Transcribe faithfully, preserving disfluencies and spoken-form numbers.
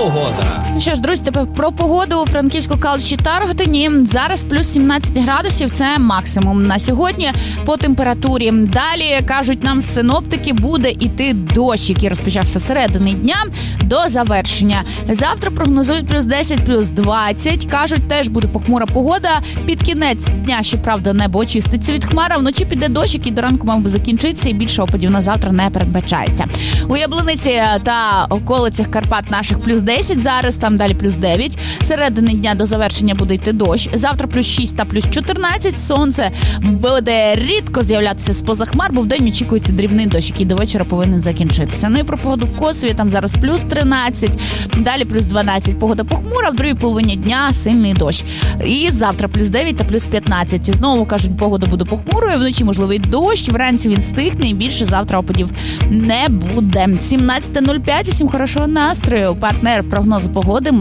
погода. Ну що ж, друзі, тепер про погоду у Франківську, Калуші та Рогатині. Зараз плюс сімнадцять градусів, це максимум на сьогодні по температурі. Далі, кажуть нам синоптики, буде іти дощ, який розпочався середини дня до завершення. Завтра прогнозують плюс десять, плюс двадцять. Кажуть, теж буде похмура погода. Під кінець дня, щоправда, небо очиститься від хмар, а вночі піде дощ, який до ранку мав би закінчитися, і більше опадів на завтра не передбачається. У Яблуниці та околицях Карпат наших плюс десять зараз, там далі плюс дев'ять. Середини дня до завершення буде йти дощ. Завтра плюс шість та плюс чотирнадцять. Сонце буде рідко з'являтися з-поза хмар, бо вдень очікується дрібний дощ, який до вечора повинен закінчитися. Ну і про погоду в Косові, там зараз плюс тринадцять, далі плюс дванадцять. Погода похмура, в другій половині дня сильний дощ. І завтра плюс дев'ять та плюс п'ятнадцять. Знову, кажуть, погода буде похмурою, вночі можливий дощ, вранці він стихне і більше завтра опадів не буде. сімнадцяте нуль п'ять, усім хорошого настрою. Партнер прогнозу погоди